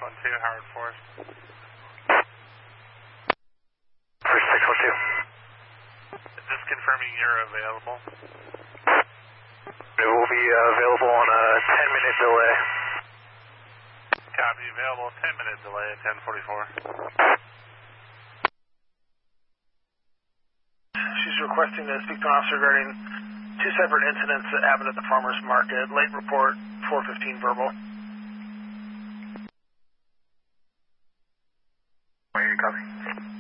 Howard Forest. First 612. Just confirming you're available. It will be available on a 10-minute delay. Copy, available 10-minute delay at 10:44. She's requesting to speak to an officer regarding two separate incidents that happened at the farmer's market. Late report, 415 verbal. Where are you coming?